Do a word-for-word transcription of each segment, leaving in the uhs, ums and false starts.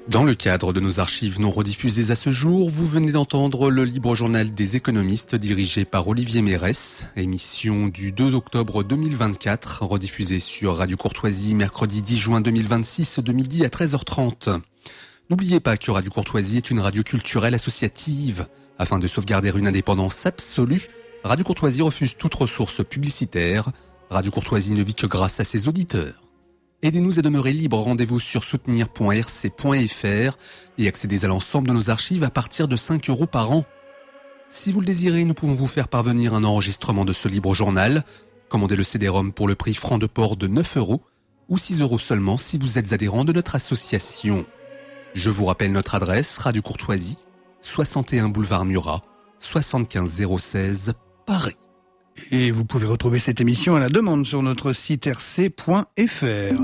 Dans le cadre de nos archives non rediffusées à ce jour, vous venez d'entendre le Libre Journal des économistes dirigé par Olivier Mérès, émission du deux octobre deux mille vingt-quatre, rediffusée sur Radio Courtoisie mercredi dix juin deux mille vingt-six de midi à treize heures trente. N'oubliez pas que Radio Courtoisie est une radio culturelle associative. Afin de sauvegarder une indépendance absolue, Radio Courtoisie refuse toute ressource publicitaire. Radio Courtoisie ne vit que grâce à ses auditeurs. Aidez-nous à demeurer libre, rendez-vous sur soutenir point r c point f r et accédez à l'ensemble de nos archives à partir de cinq euros par an. Si vous le désirez, nous pouvons vous faire parvenir un enregistrement de ce libre journal. Commandez le C D-ROM pour le prix franc de port de neuf euros ou six euros seulement si vous êtes adhérent de notre association. Je vous rappelle notre adresse, Radio Courtoisie, soixante et un boulevard Murat, soixante-quinze zéro seize, Paris. Et vous pouvez retrouver cette émission à la demande sur notre site r c point f r.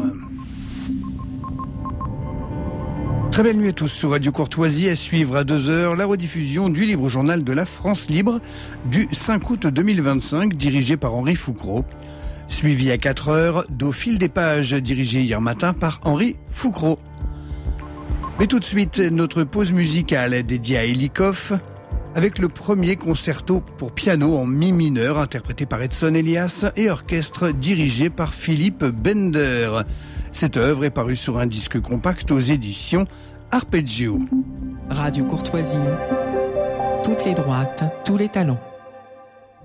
Très belle nuit à tous sur Radio Courtoisie. À suivre à deux heures la rediffusion du Libre Journal de la France Libre du cinq août deux mille vingt-cinq, dirigé par Henri Foucrault. Suivi à quatre heures d'Au fil des pages, dirigé hier matin par Henri Foucrault. Mais tout de suite, notre pause musicale dédiée à Elikoff, avec le premier concerto pour piano en mi mineur interprété par Edson Elias et orchestre dirigé par Philippe Bender. Cette œuvre est parue sur un disque compact aux éditions Arpeggio. Radio Courtoisie, toutes les droites, tous les talents.